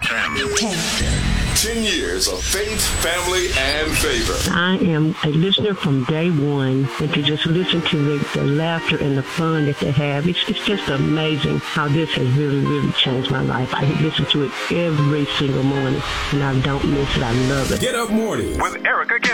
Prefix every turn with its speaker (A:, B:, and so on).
A: 10 years of faith, family, and favor.
B: I am a listener from day one, and to just listen to the laughter and the fun that they have, it's just amazing how this has really, really changed my life. I listen to it every single morning, and I don't miss it. I love it.
A: Get Up Morning with Erica Campbell.